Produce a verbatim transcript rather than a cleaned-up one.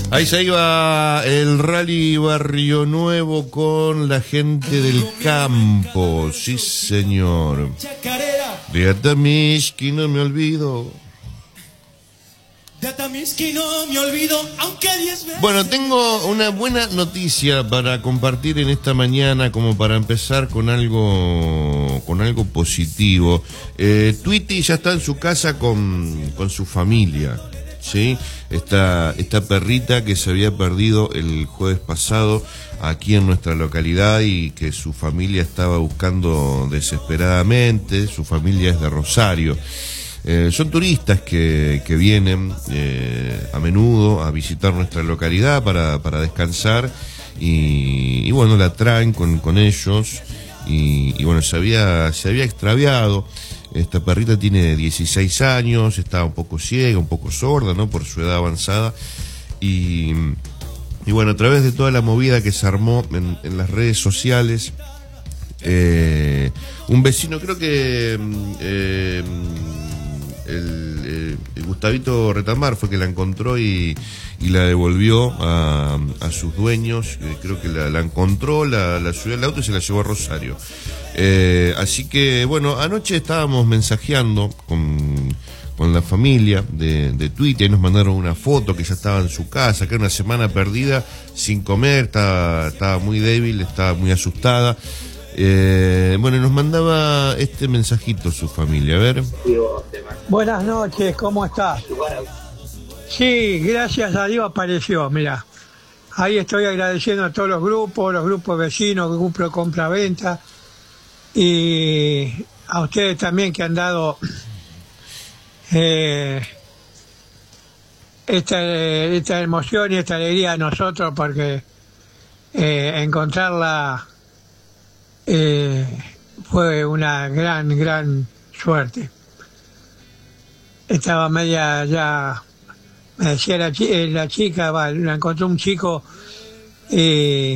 Ahí se iba el Rally Barrio Nuevo con la gente del campo. Sí, señor. De Atamisqui no me olvido. De Atamisqui no me olvido, aunque diez veces... Bueno, tengo una buena noticia para compartir en esta mañana, como para empezar con algo, con algo positivo. Eh, Tweety ya está en su casa con, con su familia. ¿Sí? Esta, esta perrita que se había perdido el jueves pasado aquí en nuestra localidad y que su familia estaba buscando desesperadamente. Su familia es de Rosario. Eh, son turistas que, que vienen eh, a menudo a visitar nuestra localidad para, para descansar y, y bueno, la traen con, con ellos y, y bueno, se había, se había extraviado. Esta perrita tiene dieciséis años, está un poco ciega, un poco sorda, ¿no? Por su edad avanzada. Y, y bueno, a través de toda la movida que se armó en, en las redes sociales, eh, un vecino, creo que eh, el, eh, el Gustavito Retamar fue que la encontró y, y la devolvió a, a sus dueños. Eh, creo que la, la encontró, la, la subió al auto y se la llevó a Rosario. Eh, así que, bueno, anoche estábamos mensajeando con, con la familia de, de Twitter y nos mandaron una foto que ya estaba en su casa, que era una semana perdida, sin comer, estaba, estaba muy débil, estaba muy asustada. Eh, bueno, nos mandaba este mensajito su familia, a ver. Buenas noches, ¿cómo estás? Sí, gracias a Dios apareció, mira. Ahí estoy agradeciendo a todos los grupos, los grupos vecinos, grupos de compra-venta. Y a ustedes también que han dado eh, esta, esta emoción y esta alegría a nosotros, porque eh, encontrarla eh, fue una gran, gran suerte. Estaba media ya, me decía la, chi la chica, va, la encontró un chico. Eh,